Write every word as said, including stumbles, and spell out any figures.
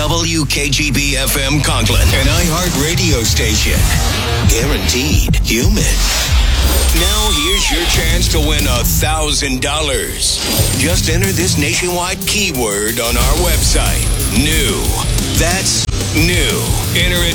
W K G B F M Conklin, an iHeart radio station. Guaranteed human. Now here's your chance to win a thousand dollars. Just enter this nationwide keyword on our website. New. That's new. Enter it